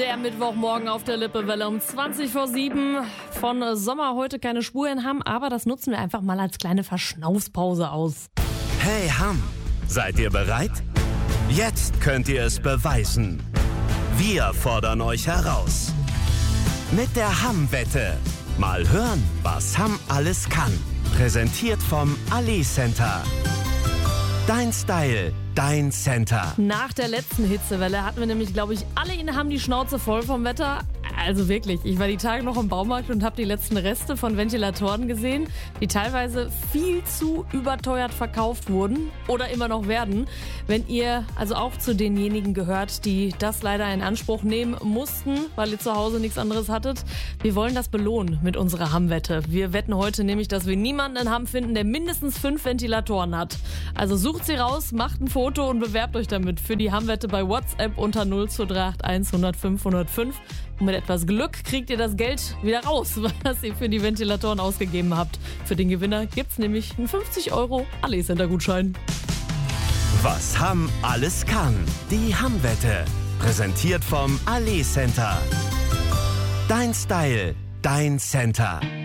Der Mittwochmorgen auf der Lippewelle um 7:20. Von Sommer heute keine Spur in Hamm, aber das nutzen wir einfach mal als kleine Verschnaufspause aus. Hey Hamm, seid ihr bereit? Jetzt könnt ihr es beweisen. Wir fordern euch heraus. Mit der Hamm-Wette. Mal hören, was Hamm alles kann. Präsentiert vom Ali Center. Dein Style, dein Center. Nach der letzten Hitzewelle hatten wir nämlich, glaube ich, alle in Hamm die Schnauze voll vom Wetter. Also wirklich, ich war die Tage noch im Baumarkt und habe die letzten Reste von Ventilatoren gesehen, die teilweise viel zu überteuert verkauft wurden oder immer noch werden. Wenn ihr also auch zu denjenigen gehört, die das leider in Anspruch nehmen mussten, weil ihr zu Hause nichts anderes hattet, wir wollen das belohnen mit unserer Hamm-Wette. Wir wetten heute nämlich, dass wir niemanden in Hamm finden, der mindestens 5 Ventilatoren hat. Also sucht sie raus, macht ein Foto und bewerbt euch damit für die Hamm-Wette bei WhatsApp unter 02381 105 105. Und mit etwas Glück kriegt ihr das Geld wieder raus, was ihr für die Ventilatoren ausgegeben habt. Für den Gewinner gibt's nämlich einen 50 € Ali Center Gutschein. Was Hamm alles kann. Die Hamm-Wette. Präsentiert vom Ali Center. Dein Style, dein Center.